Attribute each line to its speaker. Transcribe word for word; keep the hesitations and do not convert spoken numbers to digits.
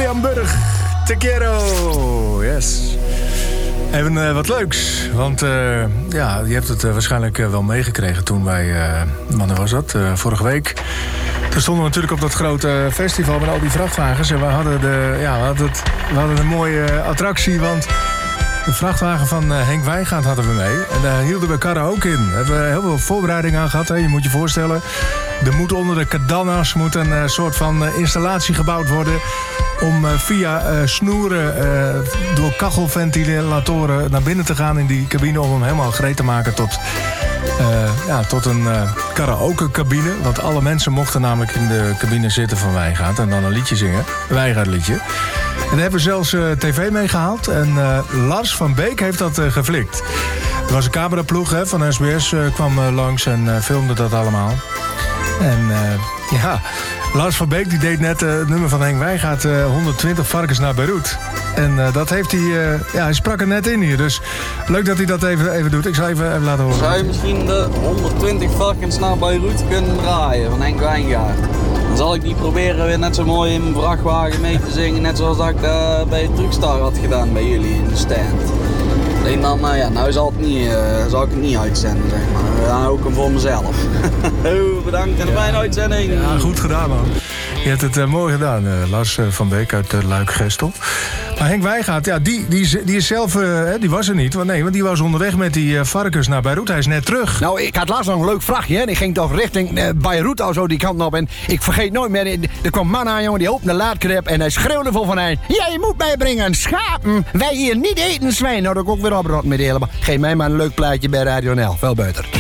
Speaker 1: Christian Burg. Te quiero. Yes. Even uh, wat leuks. Want uh, ja, je hebt het uh, waarschijnlijk uh, wel meegekregen toen wij... Uh, wanneer was dat? Uh, vorige week. Toen stonden we natuurlijk op dat grote festival met al die vrachtwagens. En we hadden, de, ja, we hadden, het, we hadden een mooie attractie, want... de vrachtwagen van uh, Henk Wijngaard hadden we mee. En daar hielden we karaoke in. Daar hebben we heel veel voorbereiding aan gehad. Hè. Je moet je voorstellen, er moet onder de cadannas moet een uh, soort van uh, installatie gebouwd worden... om uh, via uh, snoeren uh, door kachelventilatoren naar binnen te gaan in die cabine... om hem helemaal gereed te maken tot, uh, ja, tot een uh, karaoke-cabine. Want alle mensen mochten namelijk in de cabine zitten van Wijngaard... en dan een liedje zingen, een Wijngaard-liedje. En daar hebben we zelfs uh, tv mee gehaald. En uh, Lars van Beek heeft dat uh, geflikt. Er was een cameraploeg hè, van S B S uh, kwam uh, langs en uh, filmde dat allemaal. En uh, ja, Lars van Beek die deed net uh, het nummer van Henk Wijngaard... Uh, honderdtwintig varkens naar Beirut. En uh, dat heeft hij... Uh, ja, hij sprak er net in hier. Dus leuk dat hij dat even, even doet. Ik zal even, even laten horen.
Speaker 2: Zou je misschien de honderdtwintig varkens naar Beirut kunnen draaien van Henk Wijngaard? Dan zal ik die proberen weer net zo mooi in mijn vrachtwagen mee te zingen. Net zoals dat ik uh, bij Truckstar had gedaan bij jullie in de stand. Alleen dan, uh, ja, nou zal, het niet, uh, zal ik het niet uitzenden, zeg maar. Dan hou ik hem voor mezelf. Oh, bedankt en een fijne uitzending.
Speaker 1: Ja, goed gedaan, man. Je hebt het uh, mooi gedaan, uh, Lars uh, van Beek uit uh, Luik-Gestel. Maar Henk Wijngaard, ja, die, die, die is zelf, uh, die was er niet. Want nee, want die was onderweg met die uh, varkens naar Beirut. Hij is net terug.
Speaker 3: Nou, ik had laatst nog een leuk vrachtje. Hè. Ik ging toch richting uh, Beirut of zo die kant op. En ik vergeet nooit meer, er kwam een man aan, jongen, die opende de laadkrep en hij schreeuwde vol van hij. Ja, je moet mij brengen schapen. Wij hier niet eten zwijn. Nou, dat ik ook weer oprot met helemaal. Geef mij maar een leuk plaatje bij Radio N L. Veel beter.